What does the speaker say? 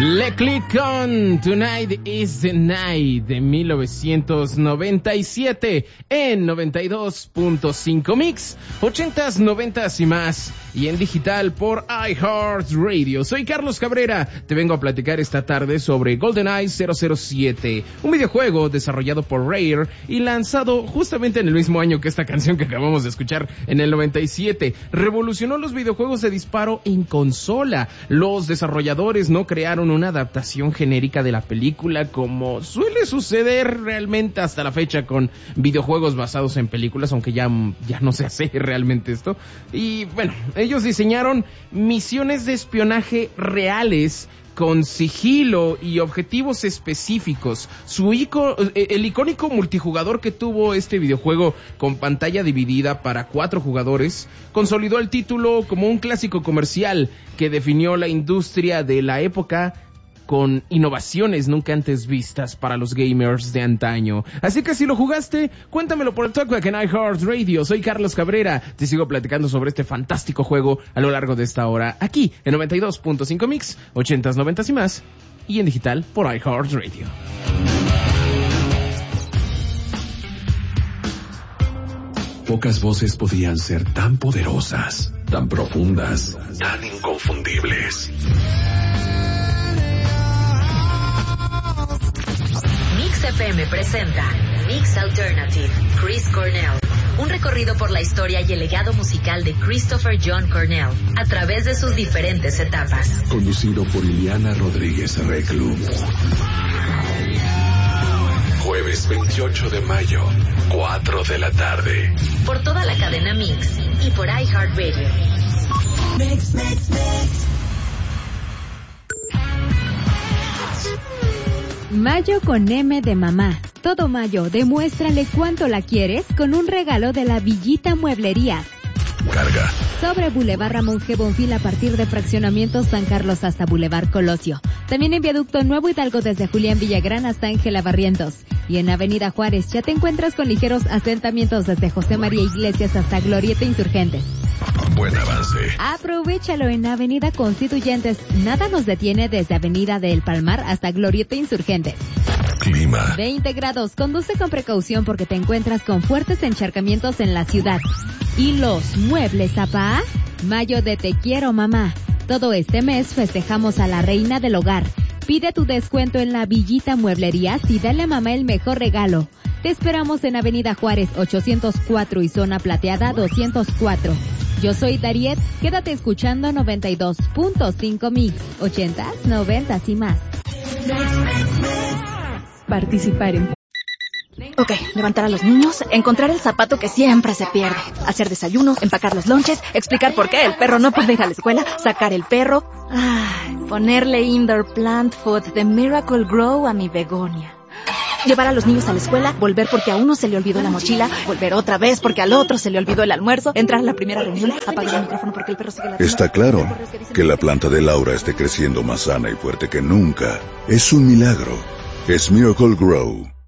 Le Click con Tonight is the Night de 1997 en 92.5 Mix, 80s, 90s y más, y en digital por iHeartRadio. Soy Carlos Cabrera, te vengo a platicar esta tarde sobre GoldenEye 007, un videojuego desarrollado por Rare y lanzado justamente en el mismo año que esta canción que acabamos de escuchar, en el 97. Revolucionó los videojuegos de disparo en consola. Los desarrolladores no crearon una adaptación genérica de la película como suele suceder realmente hasta la fecha con videojuegos basados en películas, aunque ya no se hace realmente esto. Y bueno, ellos diseñaron misiones de espionaje reales con sigilo y objetivos específicos. El icónico multijugador que tuvo este videojuego con pantalla dividida para 4 jugadores consolidó el título como un clásico comercial que definió la industria de la época con innovaciones nunca antes vistas para los gamers de antaño. Así que si lo jugaste, cuéntamelo por el Talkback en iHeartRadio. Soy Carlos Cabrera, te sigo platicando sobre este fantástico juego a lo largo de esta hora, aquí en 92.5 Mix, 80s, 90s y más, y en digital por iHeartRadio. Pocas voces podían ser tan poderosas, tan profundas, tan inconfundibles. Mix FM presenta Mix Alternative, Chris Cornell. Un recorrido por la historia y el legado musical de Christopher John Cornell a través de sus diferentes etapas. Conducido por Ileana Rodríguez Reclu. Jueves 28 de mayo, 4 de la tarde. Por toda la cadena Mix y por iHeartRadio. Mix, mix, mix. Mayo con M de mamá. Todo mayo, demuéstrale cuánto la quieres con un regalo de la Villita Mueblería. Carga. Sobre Boulevard Ramón G. Bonfil a partir de Fraccionamiento San Carlos hasta Boulevard Colosio. También en Viaducto Nuevo Hidalgo desde Julián Villagrán hasta Ángela Barrientos. Y en Avenida Juárez ya te encuentras con ligeros asentamientos desde José María Iglesias hasta Glorieta Insurgentes. Buen avance. Aprovéchalo en Avenida Constituyentes. Nada nos detiene desde Avenida del Palmar hasta Glorieta Insurgentes. Clima. 20 grados. Conduce con precaución porque te encuentras con fuertes encharcamientos en la ciudad. ¿Y los muebles, papá? Mayo de Te Quiero, mamá. Todo este mes festejamos a la reina del hogar. Pide tu descuento en la Villita Mueblería y dale a mamá el mejor regalo. Te esperamos en Avenida Juárez 804 y Zona Plateada 204. Yo soy Dariet, quédate escuchando 92.5 Mix, 80s, 90s y más. Participar en... Ok, levantar a los niños, encontrar el zapato que siempre se pierde, hacer desayunos, empacar los lonches, explicar por qué el perro no puede ir a la escuela, sacar el perro, ponerle indoor plant food de Miracle Grow a mi begonia. Llevar a los niños a la escuela, volver porque a uno se le olvidó la mochila, volver otra vez porque al otro se le olvidó el almuerzo, entrar a la primera reunión, apagar el micrófono porque el perro sigue ladrando. Está claro que la planta de Laura esté creciendo más sana y fuerte que nunca. Es un milagro. Es Miracle Grow.